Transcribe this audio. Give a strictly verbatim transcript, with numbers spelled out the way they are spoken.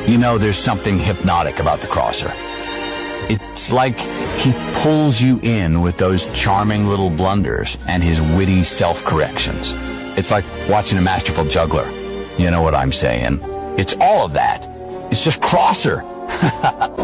you know there's something hypnotic about the Crosser. It's like he pulls you in with those charming little blunders and his witty self-corrections. It's like watching a masterful juggler. You know what I'm saying? It's all of that. It's just Crosser.